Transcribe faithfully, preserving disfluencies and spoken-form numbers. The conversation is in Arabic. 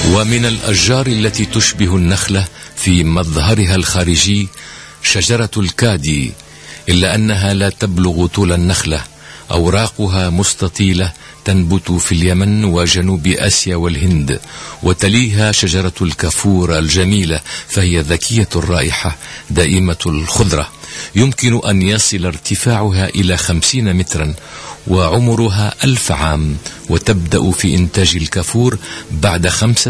ومن الأشجار التي تشبه النخلة في مظهرها الخارجي شجرة الكادي، إلا أنها لا تبلغ طول النخلة. أوراقها مستطيلة، تنبت في اليمن وجنوب آسيا والهند، وتليها شجرة الكافور الجميلة، فهي ذكية الرائحة دائمة الخضرة. يمكن أن يصل ارتفاعها إلى خمسين مترا، وعمرها ألف عام، وتبدأ في إنتاج الكافور بعد خمسة